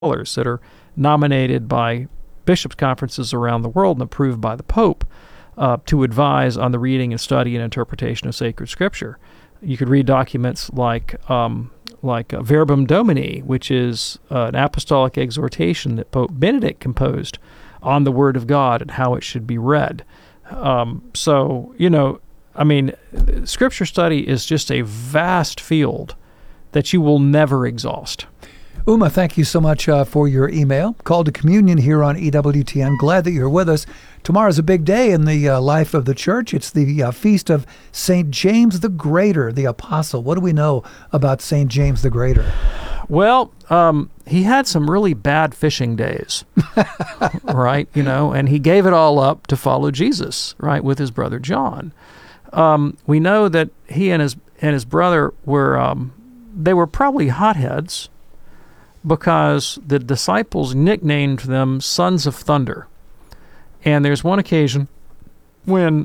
scholars that are nominated by bishops' conferences around the world and approved by the Pope to advise on the reading and study and interpretation of sacred Scripture. You could read documents like Verbum Domini, which is an apostolic exhortation that Pope Benedict composed on the Word of God and how it should be read. Scripture study is just a vast field that you will never exhaust. Uma, thank you so much for your email. Call to Communion here on EWTN. Glad that you're with us. Tomorrow's a big day in the life of the church. It's the feast of St. James the Greater, the Apostle. What do we know about St. James the Greater? Well, he had some really bad fishing days, right? And he gave it all up to follow Jesus, right, with his brother John. We know that he and his brother were probably hotheads, because the disciples nicknamed them Sons of Thunder. And there's one occasion when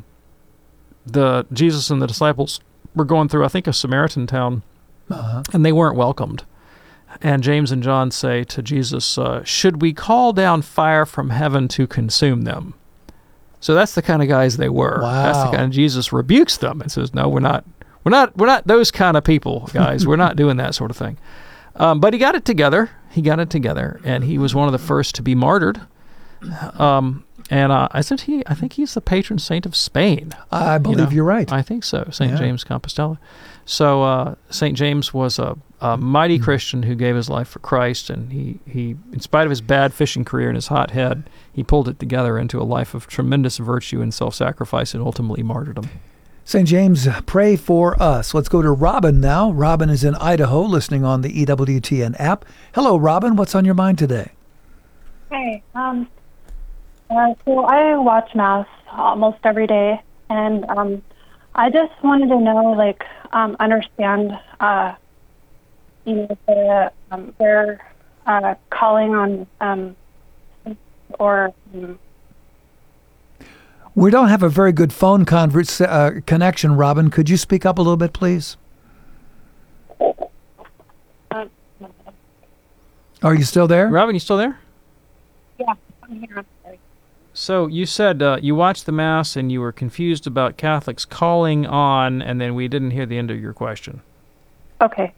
Jesus and the disciples were going through, I think, a Samaritan town, and they weren't welcomed. And James and John say to Jesus, should we call down fire from heaven to consume them? So that's the kind of guys they were. Wow. That's the kind of, Jesus rebukes them and says, no, we're not those kind of people, guys. We're not doing that sort of thing. But he got it together. And he was one of the first to be martyred. I think he's the patron saint of Spain. I believe you're right. I think so, St. James Compostela. So St. James was a mighty Christian who gave his life for Christ, and he, in spite of his bad fishing career and his hot head, he pulled it together into a life of tremendous virtue and self-sacrifice and ultimately martyrdom. St. James, pray for us. Let's go to Robin now. Robin is in Idaho, listening on the EWTN app. Hello, Robin. What's on your mind today? Hey, so I watch Mass almost every day, and I just wanted to know, understand, their calling on, We don't have a very good phone connection, Robin. Could you speak up a little bit, please? Are you still there? Robin, you still there? Yeah, I'm here. I'm sorry. So you said you watched the Mass and you were confused about Catholics calling on, and then we didn't hear the end of your question. Okay.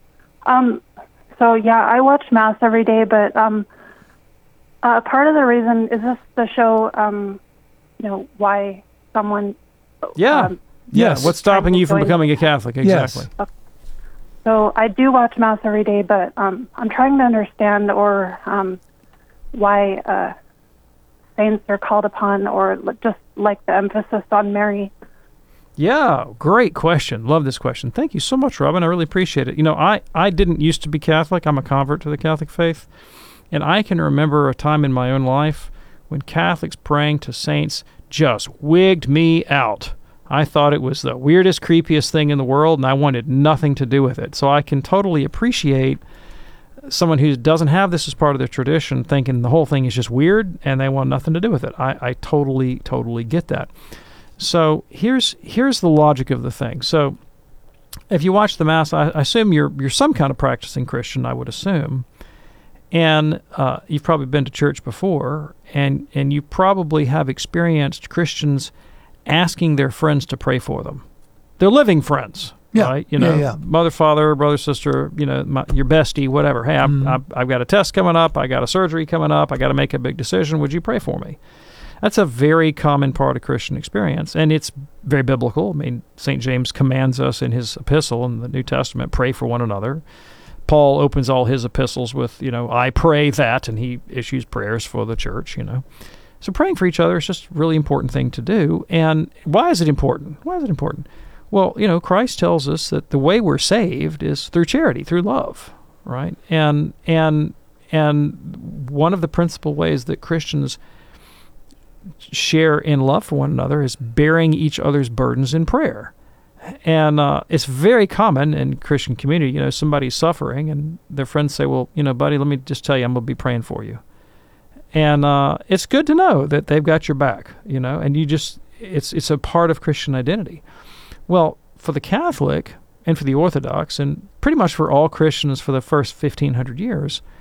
I watch Mass every day, but part of the reason is this the show, why someone... Yes. What's stopping you from becoming a Catholic? Exactly. Yes. Okay. So I do watch Mass every day, but I'm trying to understand why saints are called upon, or just like the emphasis on Mary. Yeah, great question. Love this question. Thank you so much, Robin. I really appreciate it. I didn't used to be Catholic. I'm a convert to the Catholic faith. And I can remember a time in my own life when Catholics praying to saints just wigged me out. I thought it was the weirdest, creepiest thing in the world, and I wanted nothing to do with it. So I can totally appreciate someone who doesn't have this as part of their tradition thinking the whole thing is just weird and they want nothing to do with it. I totally get that. So here's the logic of the thing. So if you watch the Mass, I assume you're some kind of practicing Christian, I would assume. And you've probably been to church before, and you probably have experienced Christians asking their friends to pray for them. They're living friends, right? Mother, father, brother, sister, your bestie, whatever. Hey, I've got a test coming up. I got a surgery coming up. I got to make a big decision. Would you pray for me? That's a very common part of Christian experience, and it's very biblical. I mean, St. James commands us in his epistle in the New Testament, pray for one another. Paul opens all his epistles with, I pray that, and he issues prayers for the church, So praying for each other is just a really important thing to do. And why is it important? Well, Christ tells us that the way we're saved is through charity, through love, right? And one of the principal ways that Christians share in love for one another is bearing each other's burdens in prayer. And it's very common in Christian community, somebody's suffering and their friends say, well, buddy, let me just tell you, I'm going to be praying for you. And it's good to know that they've got your back, and it's a part of Christian identity. Well, for the Catholic and for the Orthodox, and pretty much for all Christians for the first 1,500 years,